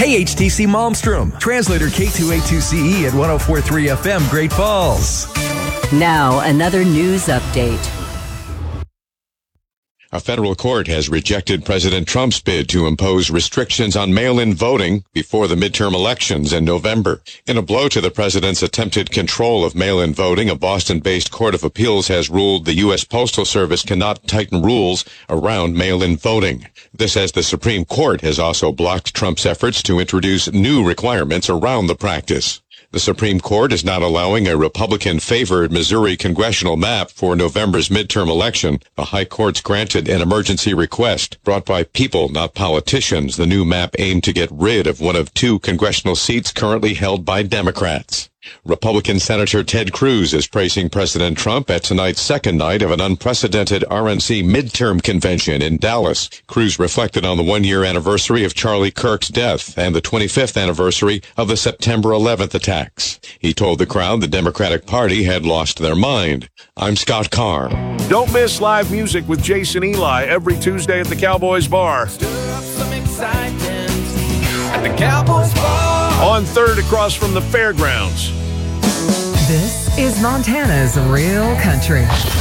Hey, HTC Malmstrom, translator K282CE at 104.3 FM, Great Falls. Now, another news update. A federal court has rejected President Trump's bid to impose restrictions on mail-in voting before the midterm elections in November. In a blow to the president's attempted control of mail-in voting, a Boston-based court of appeals has ruled the U.S. Postal Service cannot tighten rules around mail-in voting. This as the Supreme Court has also blocked Trump's efforts to introduce new requirements around the practice. The Supreme Court is not allowing a Republican-favored Missouri congressional map for November's midterm election. The High Court's granted an emergency request brought by people, not politicians. The new map aimed to get rid of one of two congressional seats currently held by Democrats. Republican Senator Ted Cruz is praising President Trump at tonight's second night of an unprecedented RNC midterm convention in Dallas. Cruz reflected on the one-year anniversary of Charlie Kirk's death and the 25th anniversary of the September 11th attacks. He told the crowd the Democratic Party had lost their mind. I'm Scott Carr. Don't miss live music with Jason Eli every Tuesday at the Cowboys Bar. Stir up some excitement at the Cowboys Bar. On 3rd across from the fairgrounds. This is Montana's Real Country.